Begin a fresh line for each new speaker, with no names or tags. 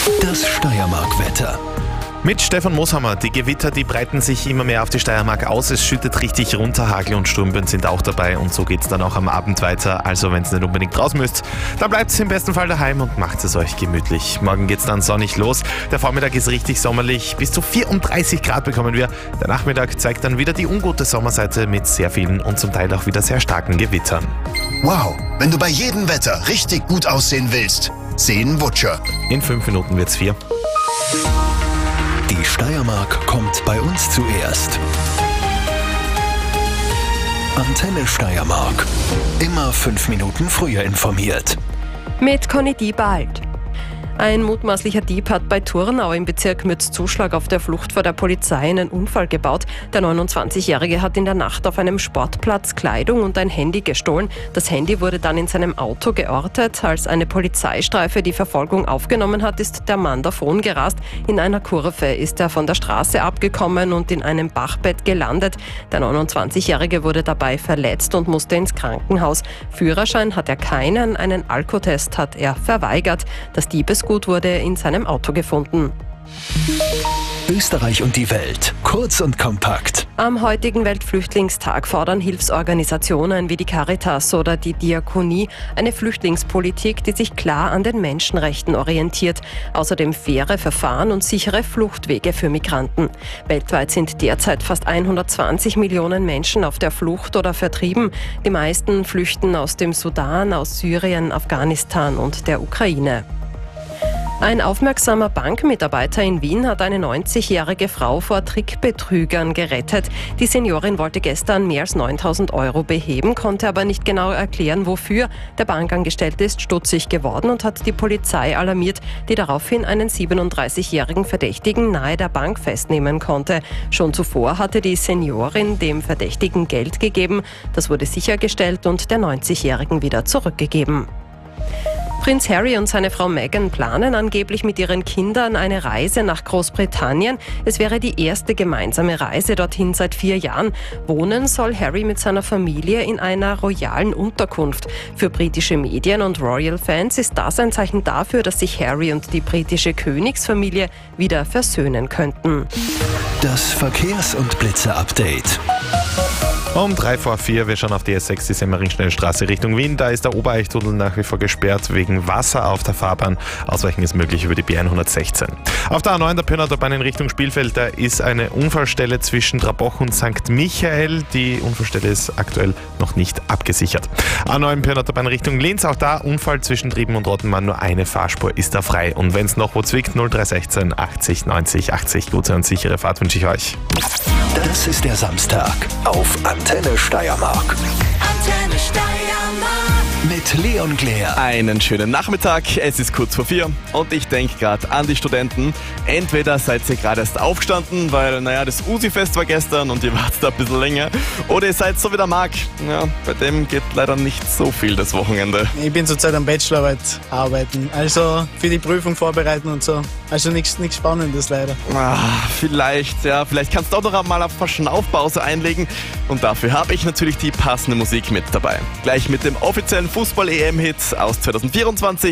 Das Steiermark-Wetter.
Mit Stefan Moshammer. Die Gewitter, die breiten sich immer mehr auf die Steiermark aus. Es schüttet richtig runter, Hagel und Sturmböen sind auch dabei und so geht's dann auch am Abend weiter. Also wenn ihr nicht unbedingt raus müsst, dann bleibt im besten Fall daheim und macht es euch gemütlich. Morgen geht's dann sonnig los. Der Vormittag ist richtig sommerlich. Bis zu 34 Grad bekommen wir. Der Nachmittag zeigt dann wieder die ungute Sommerseite mit sehr vielen und zum Teil auch wieder sehr starken Gewittern.
Wow, wenn du bei jedem Wetter richtig gut aussehen willst, sehen Butcher.
In 5 Minuten wird's 4.
Die Steiermark kommt bei uns zuerst. Antenne Steiermark. Immer 5 Minuten früher informiert.
Mit Conny Diebald. Ein mutmaßlicher Dieb hat bei Turnau im Bezirk Mürzzuschlag auf der Flucht vor der Polizei einen Unfall gebaut. Der 29-Jährige hat in der Nacht auf einem Sportplatz Kleidung und ein Handy gestohlen. Das Handy wurde dann in seinem Auto geortet. Als eine Polizeistreife die Verfolgung aufgenommen hat, ist der Mann davongerast. In einer Kurve ist er von der Straße abgekommen und in einem Bachbett gelandet. Der 29-Jährige wurde dabei verletzt und musste ins Krankenhaus. Führerschein hat er keinen, einen Alkotest hat er verweigert. Das Diebesgut wurde in seinem Auto gefunden.
Österreich und die Welt. Kurz und kompakt.
Am heutigen Weltflüchtlingstag fordern Hilfsorganisationen wie die Caritas oder die Diakonie eine Flüchtlingspolitik, die sich klar an den Menschenrechten orientiert. Außerdem faire Verfahren und sichere Fluchtwege für Migranten. Weltweit sind derzeit fast 120 Millionen Menschen auf der Flucht oder vertrieben. Die meisten flüchten aus dem Sudan, aus Syrien, Afghanistan und der Ukraine. Ein aufmerksamer Bankmitarbeiter in Wien hat eine 90-jährige Frau vor Trickbetrügern gerettet. Die Seniorin wollte gestern mehr als 9.000 Euro beheben, konnte aber nicht genau erklären, wofür. Der Bankangestellte ist stutzig geworden und hat die Polizei alarmiert, die daraufhin einen 37-jährigen Verdächtigen nahe der Bank festnehmen konnte. Schon zuvor hatte die Seniorin dem Verdächtigen Geld gegeben. Das wurde sichergestellt und der 90-jährigen wieder zurückgegeben. Prinz Harry und seine Frau Meghan planen angeblich mit ihren Kindern eine Reise nach Großbritannien. Es wäre die erste gemeinsame Reise dorthin seit 4 Jahren. Wohnen soll Harry mit seiner Familie in einer royalen Unterkunft. Für britische Medien und Royal-Fans ist das ein Zeichen dafür, dass sich Harry und die britische Königsfamilie wieder versöhnen könnten.
Das Verkehrs- und Blitzer-Update.
Um 3:04, wir schauen auf die S6, die Semmering-Schnellstraße Richtung Wien. Da ist der Obereichtunnel nach wie vor gesperrt wegen Wasser auf der Fahrbahn. Ausweichen ist möglich über die B116. Auf der A9 der Pöhnautobahn in Richtung Spielfeld, da ist eine Unfallstelle zwischen Traboch und St. Michael. Die Unfallstelle ist aktuell noch nicht abgesichert. A9 Pöhnautobahn Richtung Linz, auch da Unfall zwischen Trieben und Rottenmann. Nur eine Fahrspur ist da frei. Und wenn es noch wo zwickt, 0316 80 90 80. Gute und sichere Fahrt wünsche ich euch.
Das ist der Samstag auf Antenne Steiermark.
Antenne Steiermark.
Mit Leon Glär.
Einen schönen Nachmittag, es ist kurz vor 4 und ich denke gerade an die Studenten. Entweder seid ihr gerade erst aufgestanden, weil das Usi-Fest war gestern und ihr wart da ein bisschen länger, oder ihr seid so wie der Marc. Ja, bei dem geht leider nicht so viel das Wochenende.
Ich bin zurzeit am Bachelorarbeit arbeiten, also für die Prüfung vorbereiten und so. Also nichts Spannendes leider.
Vielleicht kannst du auch noch mal eine Verschnaufpause einlegen und dafür habe ich natürlich die passende Musik mit dabei. Gleich mit dem offiziellen Fußball-EM-Hit aus 2024.